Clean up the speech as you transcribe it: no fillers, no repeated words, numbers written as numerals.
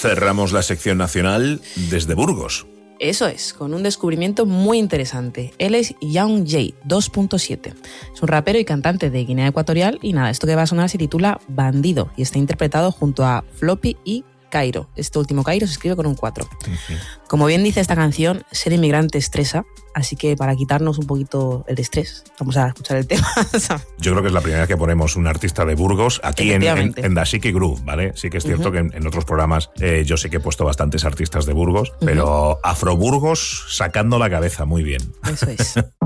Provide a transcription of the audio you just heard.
Cerramos la sección nacional desde Burgos. Eso es, con un descubrimiento muy interesante. Él es Young Jay 2.7. Es un rapero y cantante de Guinea Ecuatorial y nada, esto que va a sonar se titula Bandido y está interpretado junto a Floppy y Cairo. Este último Cairo se escribe con un 4. Uh-huh. Como bien dice esta canción, ser inmigrante estresa, así que para quitarnos un poquito el estrés, vamos a escuchar el tema. Yo creo que es la primera vez que ponemos un artista de Burgos aquí en Dashiki Groove, ¿vale? Sí que es cierto que en otros programas yo sé que he puesto bastantes artistas de Burgos, pero Afro Burgos sacando la cabeza, muy bien. Eso es.